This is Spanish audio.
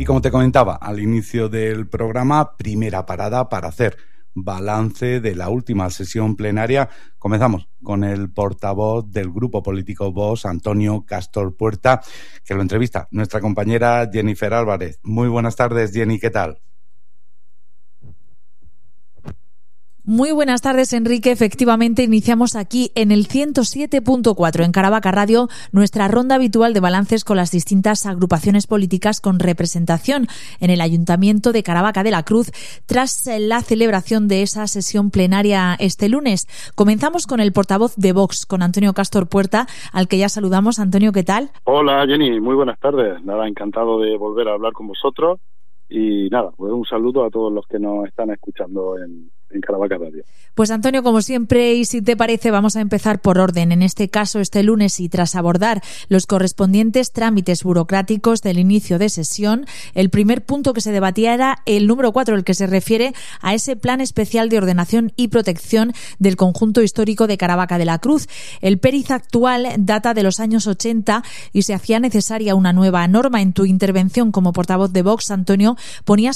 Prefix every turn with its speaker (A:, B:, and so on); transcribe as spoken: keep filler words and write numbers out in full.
A: Y como te comentaba al inicio del programa, primera parada para hacer balance de la última sesión plenaria. Comenzamos con el portavoz del grupo político Vox, Antonio Castor Puerta, que lo entrevista nuestra compañera Jennifer Álvarez. Muy buenas tardes, Jenny, ¿qué tal?
B: Muy buenas tardes, Enrique. Efectivamente, iniciamos aquí en el ciento siete punto cuatro en Caravaca Radio nuestra ronda habitual de balances con las distintas agrupaciones políticas con representación en el Ayuntamiento de Caravaca de la Cruz tras la celebración de esa sesión plenaria este lunes. Comenzamos con el portavoz de Vox, con Antonio Castor Puerta, al que ya saludamos. Antonio, ¿qué tal?
C: Hola, Jenny. Muy buenas tardes. Nada, encantado de volver a hablar con vosotros. Y nada, pues un saludo a todos los que nos están escuchando en, en Caravaca Radio.
B: Pues Antonio, como siempre, y si te parece, vamos a empezar por orden. En este caso, este lunes, y tras abordar los correspondientes trámites burocráticos del inicio de sesión, el primer punto que se debatía era el número cuatro, el que se refiere a ese plan especial de ordenación y protección del conjunto histórico de Caravaca de la Cruz. El P E R I Z actual data de los años ochenta y se hacía necesaria una nueva norma. En tu intervención como portavoz de Vox, Antonio, ponías